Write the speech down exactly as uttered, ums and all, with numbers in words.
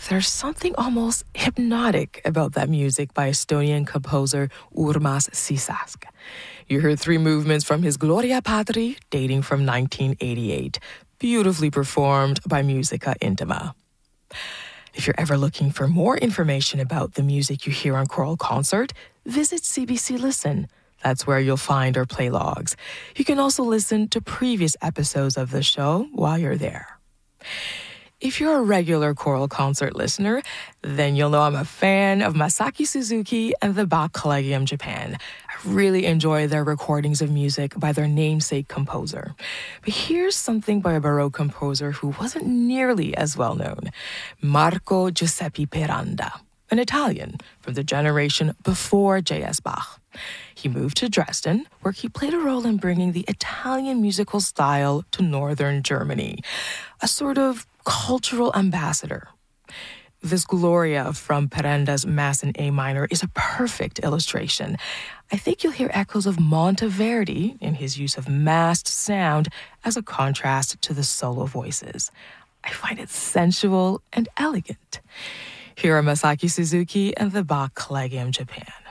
There's something almost hypnotic about that music by Estonian composer Urmas Sisask. You heard three movements from his Gloria Patri, dating from nineteen eighty-eight, beautifully performed by Musica Intima. If you're ever looking for more information about the music you hear on Choral Concert, visit C B C Listen. That's where you'll find our play logs. You can also listen to previous episodes of the show while you're there. If you're a regular Choral Concert listener, then you'll know I'm a fan of Masaki Suzuki and the Bach Collegium Japan. I really enjoy their recordings of music by their namesake composer. But here's something by a Baroque composer who wasn't nearly as well known, Marco Giuseppe Peranda, an Italian from the generation before J S Bach. He moved to Dresden, where he played a role in bringing the Italian musical style to northern Germany, a sort of cultural ambassador. This Gloria from Peranda's Mass in A minor is a perfect illustration. I think you'll hear echoes of Monteverdi in his use of massed sound as a contrast to the solo voices. I find it sensual and elegant. Here are Masaki Suzuki and the Bach Collegium Japan.